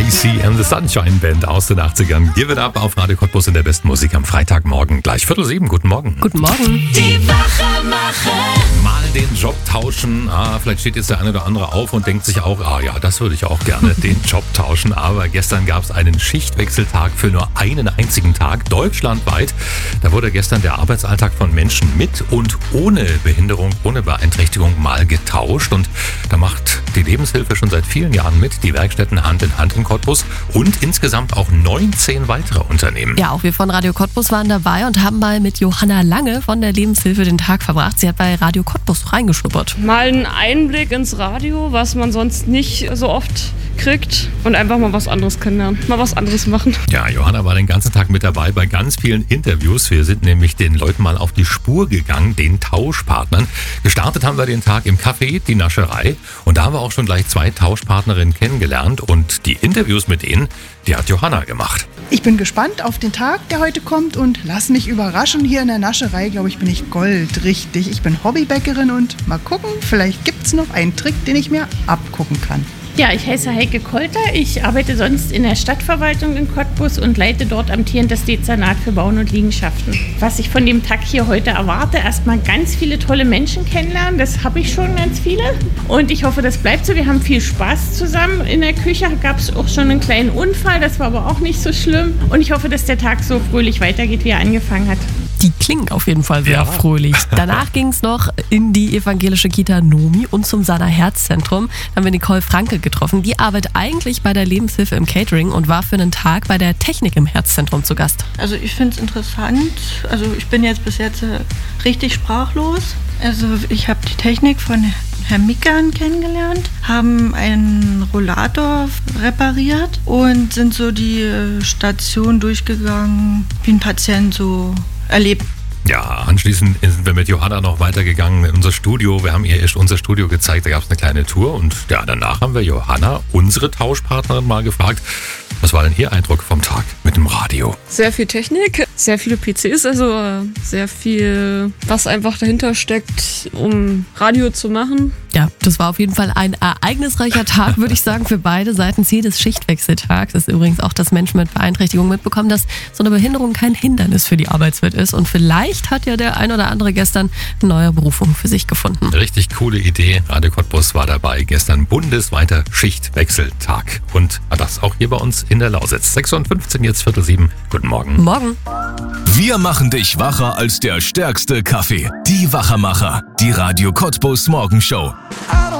KC and the Sunshine Band aus den 80ern. Give it up auf Radio Cottbus in der besten Musik am Freitagmorgen. Gleich 6:45. Guten Morgen. Guten Morgen. Die Wachmacher. Mal den Job tauschen. Vielleicht steht jetzt der eine oder andere auf und denkt sich auch, ja, das würde ich auch gerne, den Job tauschen. Aber gestern gab es einen Schichtwechseltag für nur einen einzigen Tag, deutschlandweit. Da wurde gestern der Arbeitsalltag von Menschen mit und ohne Behinderung, ohne Beeinträchtigung mal getauscht. Und da macht die Lebenshilfe schon seit vielen Jahren mit, die Werkstätten Hand in Hand in Cottbus und insgesamt auch 19 weitere Unternehmen. Ja, auch wir von Radio Cottbus waren dabei und haben mal mit Johanna Lange von der Lebenshilfe den Tag verbracht. Sie hat bei Radio Cottbus reingeschnuppert. Mal einen Einblick ins Radio, was man sonst nicht so oft kriegt und einfach mal was anderes kennenlernen, mal was anderes machen. Ja, Johanna war den ganzen Tag mit dabei bei ganz vielen Interviews. Wir sind nämlich den Leuten mal auf die Spur gegangen, den Tauschpartnern. Gestartet haben wir den Tag im Café, die Nascherei. Und da haben wir auch schon gleich 2 Tauschpartnerinnen kennengelernt. Und die Interviews mit denen, die hat Johanna gemacht. Ich bin gespannt auf den Tag, der heute kommt und lass mich überraschen. Hier in der Nascherei, glaube ich, bin ich goldrichtig. Ich bin Hobbybäckerin und mal gucken, vielleicht gibt es noch einen Trick, den ich mir abgucken kann. Ja, ich heiße Heike Kolter. Ich arbeite sonst in der Stadtverwaltung in Cottbus und leite dort amtierend das Dezernat für Bauen und Liegenschaften. Was ich von dem Tag hier heute erwarte, erstmal ganz viele tolle Menschen kennenlernen. Das habe ich schon ganz viele. Und ich hoffe, das bleibt so. Wir haben viel Spaß zusammen. In der Küche gab es auch schon einen kleinen Unfall. Das war aber auch nicht so schlimm. Und ich hoffe, dass der Tag so fröhlich weitergeht, wie er angefangen hat. Die klingen auf jeden Fall sehr fröhlich. Danach ging es noch in die evangelische Kita Nomi und zum Sana Herzzentrum. Da haben wir Nicole Franke getroffen. Die arbeitet eigentlich bei der Lebenshilfe im Catering und war für einen Tag bei der Technik im Herzzentrum zu Gast. Also ich finde es interessant. Also ich bin jetzt bis jetzt richtig sprachlos. Also ich habe die Technik von Herrn Mickern kennengelernt, haben einen Rollator repariert und sind so die Station durchgegangen, wie ein Patient so erlebt. Ja, anschließend sind wir mit Johanna noch weitergegangen in unser Studio. Wir haben ihr erst unser Studio gezeigt, da gab es eine kleine Tour. Und ja, danach haben wir Johanna, unsere Tauschpartnerin, mal gefragt, was war denn Ihr Eindruck vom Tag mit dem Radio? Sehr viel Technik, sehr viele PCs, also sehr viel, was einfach dahinter steckt, um Radio zu machen. Ja, das war auf jeden Fall ein ereignisreicher Tag, würde ich sagen, für beide Seiten. Ziel des Schichtwechseltags ist übrigens auch, dass Menschen mit Beeinträchtigung mitbekommen, dass so eine Behinderung kein Hindernis für die Arbeitswelt ist. Und vielleicht hat ja der ein oder andere gestern eine neue Berufung für sich gefunden. Richtig coole Idee. Radio Cottbus war dabei. Gestern bundesweiter Schichtwechseltag. Und das auch hier bei uns in der Lausitz. 6:15, jetzt 6:45. Guten Morgen. Morgen. Wir machen dich wacher als der stärkste Kaffee. Die Wachermacher. Die Radio Cottbus Morgenshow.